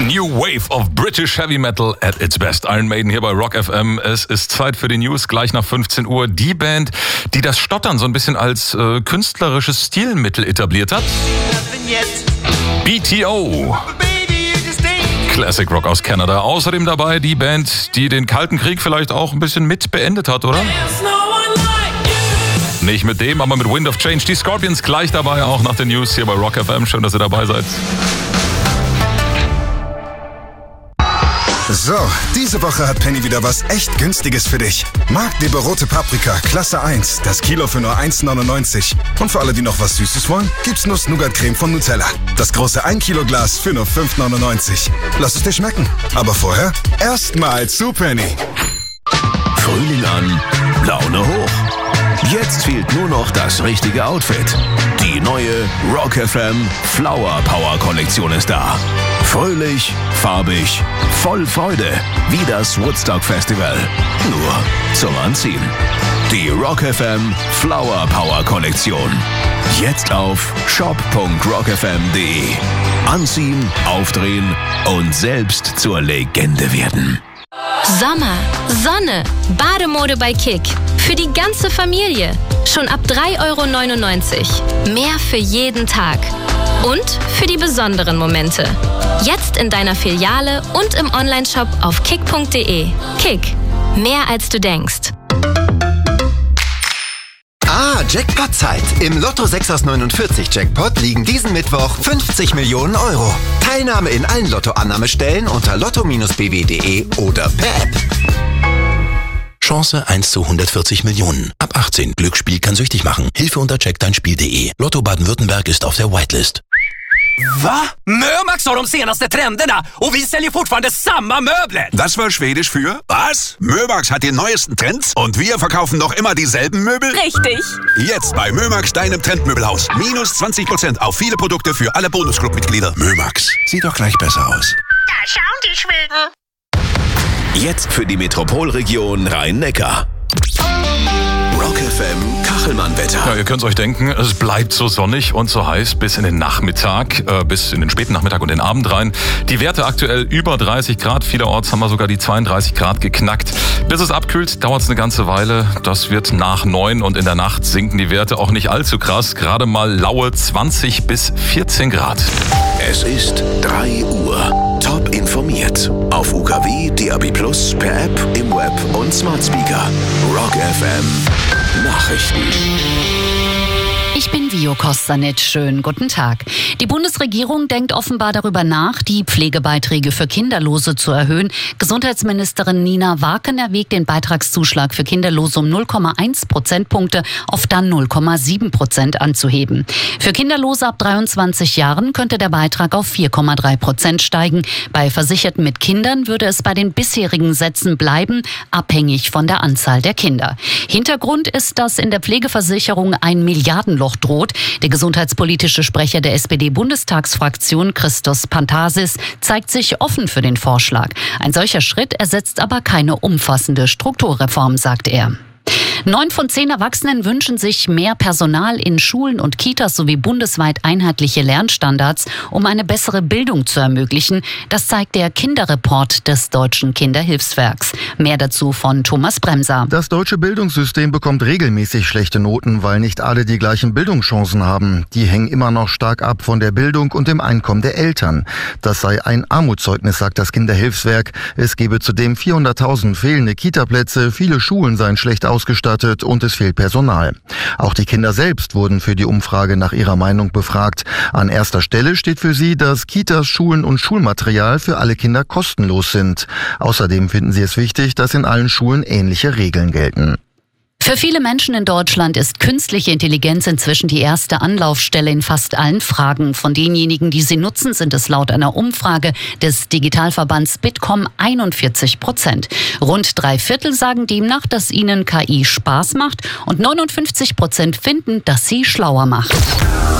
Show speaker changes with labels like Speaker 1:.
Speaker 1: New Wave of British Heavy Metal at its best. Iron Maiden hier bei Rock FM. Es ist Zeit für die News, gleich nach 15 Uhr. Die Band, die das Stottern so ein bisschen als künstlerisches Stilmittel etabliert hat. BTO. Classic Rock aus Kanada. Außerdem dabei die Band, die den Kalten Krieg vielleicht auch ein bisschen mit beendet hat, oder? Nicht mit dem, aber mit Wind of Change. Die Scorpions gleich dabei, auch nach den News hier bei Rock FM. Schön, dass ihr dabei seid.
Speaker 2: So, diese Woche hat Penny wieder was echt Günstiges für dich. Magdeburg rote Paprika, Klasse 1, das Kilo für nur 1,99. Und für alle, die noch was Süßes wollen, gibt's Nuss-Nougat-Creme von Nutella. Das große 1 Kilo Glas für nur 5,99. Lass es dir schmecken. Aber vorher erstmal zu Penny.
Speaker 3: Frühling an, Laune hoch. Jetzt fehlt nur noch das richtige Outfit. Die neue Rock FM Flower Power Kollektion ist da. Fröhlich, farbig, voll Freude, wie das Woodstock Festival. Nur zum Anziehen. Die Rock FM Flower Power Kollektion. Jetzt auf shop.rockfm.de. Anziehen, aufdrehen und selbst zur Legende werden.
Speaker 4: Sommer, Sonne, Bademode bei Kick. Für die ganze Familie. Schon ab 3,99 €. Mehr für jeden Tag. Und für die besonderen Momente. Jetzt in deiner Filiale und im Onlineshop auf kick.de. Kick. Mehr als du denkst.
Speaker 5: Jackpot-Zeit. Im Lotto 6 aus 49 Jackpot liegen diesen Mittwoch 50 Millionen €. Teilnahme in allen Lottoannahmestellen unter lotto-bw.de oder per App.
Speaker 6: Chance 1 zu 140 Millionen. Ab 18. Glücksspiel kann süchtig machen. Hilfe unter checkdeinspiel.de. Lotto Baden-Württemberg ist auf der Whitelist.
Speaker 7: Va? Mömax har de senaste trenderna och vi säljer fortfarande samma möbler.
Speaker 8: Das war schwedisch für was? Mömax hat die neuesten Trends und wir verkaufen noch immer dieselben Möbel?
Speaker 9: Richtig.
Speaker 8: Jetzt bei Mömax, deinem Trendmöbelhaus. Minus 20% auf viele Produkte für alle Bonusclub-Mitglieder.
Speaker 6: Mömax. Sieht doch gleich besser aus.
Speaker 9: Da schauen die Schweden.
Speaker 3: Jetzt für die Metropolregion Rhein-Neckar. Rock FM Kachelmann-Wetter.
Speaker 1: Ja, ihr könnt es euch denken, es bleibt so sonnig und so heiß bis in den Nachmittag, bis in den späten Nachmittag und den Abend rein. Die Werte aktuell über 30 Grad, vielerorts haben wir sogar die 32 Grad geknackt. Bis es abkühlt, dauert es eine ganze Weile. Das wird nach 9 und in der Nacht sinken die Werte auch nicht allzu krass. Gerade mal laue 20 bis 14 Grad.
Speaker 3: Es ist 3 Uhr. Top informiert. Auf UKW, DAB+, per App, im Web und Smart Speaker. Rock FM Nachrichten.
Speaker 10: Ich bin Vio Kostanic. Schönen guten Tag. Die Bundesregierung denkt offenbar darüber nach, die Pflegebeiträge für Kinderlose zu erhöhen. Gesundheitsministerin Nina Waken erwägt den Beitragszuschlag für Kinderlose um 0,1 Prozentpunkte auf dann 0,7% anzuheben. Für Kinderlose ab 23 Jahren könnte der Beitrag auf 4,3% steigen. Bei Versicherten mit Kindern würde es bei den bisherigen Sätzen bleiben, abhängig von der Anzahl der Kinder. Hintergrund ist, dass in der Pflegeversicherung ein Milliardenloch droht. Der gesundheitspolitische Sprecher der SPD-Bundestagsfraktion, Christos Pantasis, zeigt sich offen für den Vorschlag. Ein solcher Schritt ersetzt aber keine umfassende Strukturreform, sagt er. 9 von 10 Erwachsenen wünschen sich mehr Personal in Schulen und Kitas sowie bundesweit einheitliche Lernstandards, um eine bessere Bildung zu ermöglichen. Das zeigt der Kinderreport des Deutschen Kinderhilfswerks. Mehr dazu von Thomas Bremser.
Speaker 11: Das deutsche Bildungssystem bekommt regelmäßig schlechte Noten, weil nicht alle die gleichen Bildungschancen haben. Die hängen immer noch stark ab von der Bildung und dem Einkommen der Eltern. Das sei ein Armutszeugnis, sagt das Kinderhilfswerk. Es gebe zudem 400.000 fehlende Kitaplätze, viele Schulen seien schlecht ausgestattet und es fehlt Personal. Auch die Kinder selbst wurden für die Umfrage nach ihrer Meinung befragt. An erster Stelle steht für sie, dass Kitas, Schulen und Schulmaterial für alle Kinder kostenlos sind. Außerdem finden sie es wichtig, dass in allen Schulen ähnliche Regeln gelten.
Speaker 10: Für viele Menschen in Deutschland ist künstliche Intelligenz inzwischen die erste Anlaufstelle in fast allen Fragen. Von denjenigen, die sie nutzen, sind es laut einer Umfrage des Digitalverbands Bitkom 41%. Rund 3/4 sagen demnach, dass ihnen KI Spaß macht und 59% finden, dass sie schlauer macht.